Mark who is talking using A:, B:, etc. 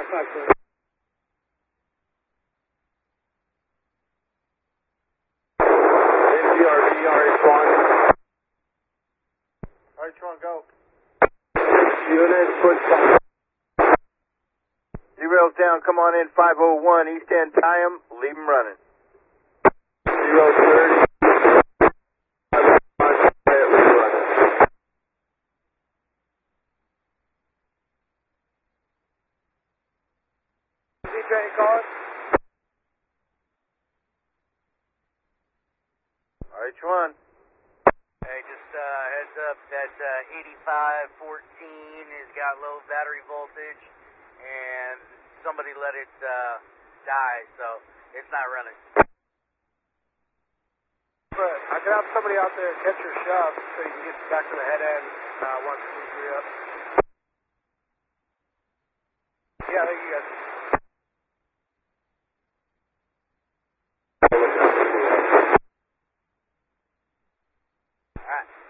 A: RH1, go.
B: Unit, put
A: Derail's down, come on in, 501, East End, tie him, leave him running.
B: 030.
A: Train calling. RH1.
C: Hey, just heads up that 8514 has got low battery voltage, and somebody let it die, so it's not running.
A: But I can have somebody out there catch your shove so you can get back to the head end once we free up. Yeah, thank you guys.
C: Alright.